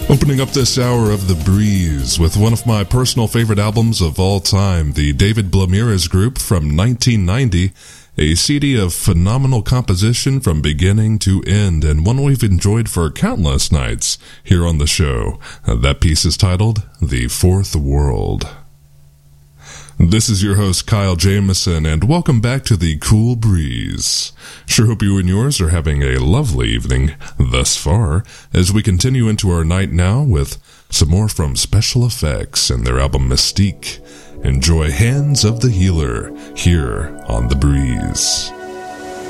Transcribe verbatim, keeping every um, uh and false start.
Opening up this hour of The Breeze with one of my personal favorite albums of all time, the David Blamirez Group from nineteen ninety, a C D of phenomenal composition from beginning to end, and one we've enjoyed for countless nights here on the show. That piece is titled The Fourth World. This is your host, Kyle Jameson, and welcome back to the Cool Breeze. Sure hope you and yours are having a lovely evening thus far, as we continue into our night now with some more from Special Effects and their album Mystique. Enjoy Hands of the Healer here on The Breeze.